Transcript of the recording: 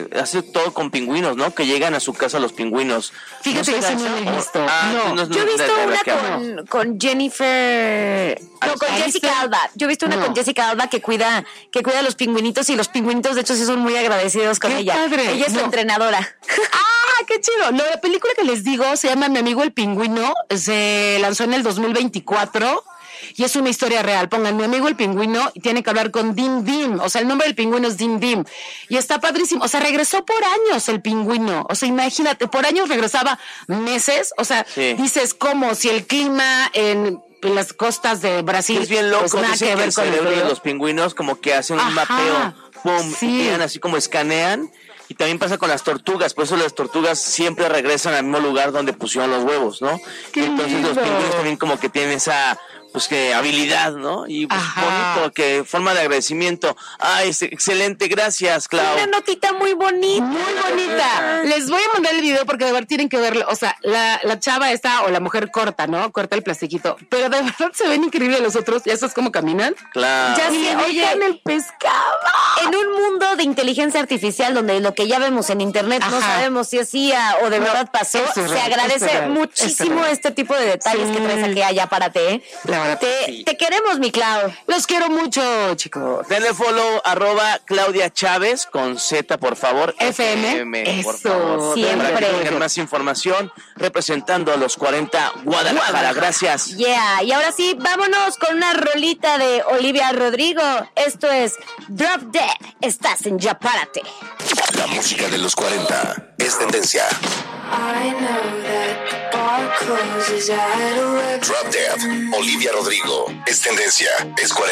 hace todo con pingüinos, ¿no? Que llegan a su casa los pingüinos. Fíjate que eso no lo he visto. Yo he visto una con Jennifer... No, con Jessica Alba. Yo he visto una con Jessica Alba que cuida a los pingüinitos, y los pingüinitos de hecho sí son muy agradecidos con ella. Padre. Ella es su entrenadora. ¡Ah, qué chido! No, la película que les digo se llama Mi amigo el pingüino. Se lanzó en el 2024 y es una historia real. Pongan Mi amigo el pingüino y tiene que hablar con Dim Dim. O sea, el nombre del pingüino es Dim Dim. Y está padrísimo. O sea, regresó por años el pingüino. O sea, imagínate, por años regresaba meses. O sea, dices, como si el clima en las costas de Brasil... Es bien loco, pues nada que ver el con cerebro de los pingüinos como que hacen un mapeo, pum, y quedan así como escanean. Y también pasa con las tortugas, por eso las tortugas siempre regresan al mismo lugar donde pusieron los huevos, ¿no? ¡Qué entonces lindo! los pingüinos también como que tienen esa... pues que habilidad, ¿no? Y pues bonito, que forma de agradecimiento. Ay, excelente, gracias, Clau. Una notita muy bonita. Muy bonita. Les voy a mandar el video porque de verdad tienen que verlo. O sea, la chava esta o la mujer corta, ¿no? Corta el plastiquito. Pero de verdad se ven increíbles los otros. ¿Ya sabes cómo caminan? Claro. Ya sé, oye, en el pescado. En un mundo de inteligencia artificial donde lo que ya vemos en internet no sabemos si es IA o de verdad pasó, se agradece muchísimo este tipo de detalles que traes aquí allá, párate, ¿eh? Te queremos, mi Clau. Los quiero mucho, chicos. Denle follow @Claudia Chávez con Z, por favor. FM. Por Eso, favor. siempre. Para que tengan más información representando a los 40 Guadalajara. Gracias. Yeah, y ahora sí, vámonos con una rolita de Olivia Rodrigo. Esto es Drop Dead. Estás en Ya Párate. La música de los 40 es tendencia. I know that the bar closes at 11. Drop Dead, Olivia Rodrigo, es tendencia, es 40.